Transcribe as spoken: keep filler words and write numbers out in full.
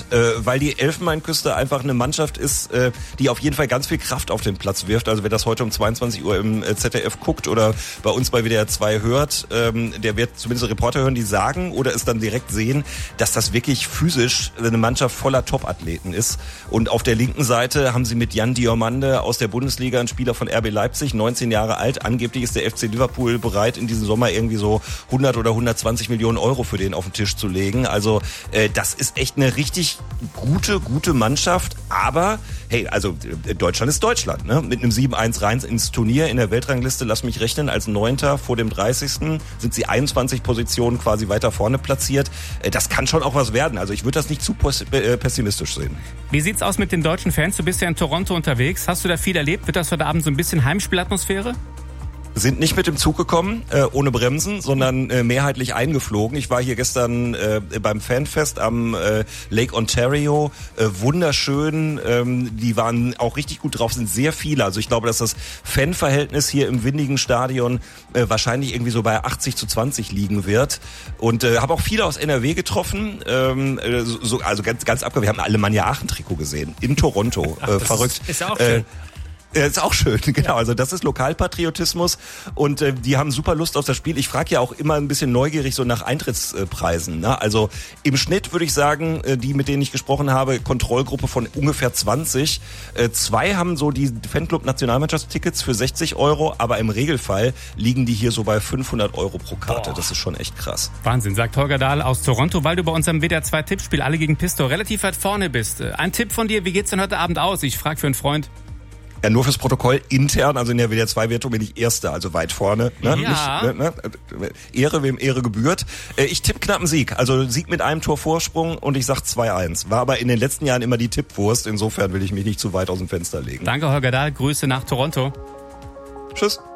äh, weil die Elfenbeinküste einfach eine Mannschaft ist, äh, die auf jeden Fall ganz viel Kraft auf den Platz wirft. Also wer das heute um zweiundzwanzig Uhr im äh, Z D F guckt oder bei uns bei W D R zwei hört, ähm, der wird zumindest Reporter hören, die sagen oder es dann direkt sehen, dass das wirklich physisch eine Mannschaft voller Top-Athleten ist. Und auf der linken Seite haben sie mit Jan Diomande aus der Bundesliga, einen Spieler von R B Leipzig, neunzehn Jahre alt. Angeblich ist der F C Liverpool bereit, in diesem Sommer irgendwie so hundert oder hundertzwanzig Millionen Euro für den auf den Tisch zu legen. Also äh, das ist echt eine richtig gute, gute Mannschaft. Aber hey, also äh, Deutschland ist Deutschland, ne? Mit einem sieben eins rein ins Turnier in der Weltrangliste, lass mich rechnen, als Neunter vor dem dreißigsten sind sie einundzwanzig Positionen quasi weiter vorne platziert. Äh, das kann schon auch was werden. Also ich würde das nicht zu pessimistisch sehen. Wie sieht's aus mit den deutschen Fans? Du bist ja in Toronto unterwegs. Hast du da viel erlebt? Wird das heute Abend so ein bisschen Heimspielatmosphäre? Sind nicht mit dem Zug gekommen, äh, ohne Bremsen, sondern äh, mehrheitlich eingeflogen. Ich war hier gestern äh, beim Fanfest am äh, Lake Ontario. Äh, wunderschön. Ähm, die waren auch richtig gut drauf, sind sehr viele. Also ich glaube, dass das Fanverhältnis hier im windigen Stadion äh, wahrscheinlich irgendwie so bei achtzig zu zwanzig liegen wird. Und äh, habe auch viele aus N R W getroffen. Ähm, so, also ganz, ganz abgefahren. Wir haben ein Alemannia Aachen-Trikot gesehen in Toronto. Ach, äh, verrückt. Ist, ist auch schön. Äh, Ja, ist auch schön, genau. Also das ist Lokalpatriotismus und äh, die haben super Lust auf das Spiel. Ich frage ja auch immer ein bisschen neugierig so nach Eintrittspreisen. Ne? Also im Schnitt würde ich sagen, äh, die, mit denen ich gesprochen habe, Kontrollgruppe von ungefähr zwanzig. Äh, zwei haben so die Fanclub-Nationalmannschaftstickets für sechzig Euro, aber im Regelfall liegen die hier so bei fünfhundert Euro pro Karte. Boah. Das ist schon echt krass. Wahnsinn, sagt Holger Dahl aus Toronto, weil du bei unserem W D R zwei Tippspiel Alle gegen Pisto relativ weit vorne bist. Ein Tipp von dir, wie geht's denn heute Abend aus? Ich frage für einen Freund. Ja, nur fürs Protokoll intern, also in der W D R zwei Wertung bin ich Erster, also weit vorne. Ne? Ja. Nicht, ne? Ehre, wem Ehre gebührt. Ich tippe knappen Sieg, also Sieg mit einem Tor Vorsprung und ich sag zwei eins. War aber in den letzten Jahren immer die Tippwurst, insofern will ich mich nicht zu weit aus dem Fenster legen. Danke Holger Dahl, Grüße nach Toronto. Tschüss.